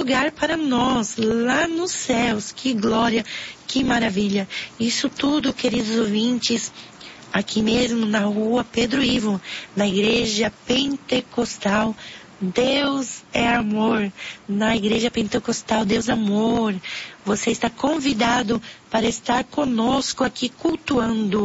lugar para nós, lá nos céus. Que glória, que maravilha. Isso tudo, queridos ouvintes, aqui mesmo na rua Pedro Ivo, na igreja pentecostal Deus é Amor, na igreja pentecostal Deus Amor. Você está convidado para estar conosco aqui cultuando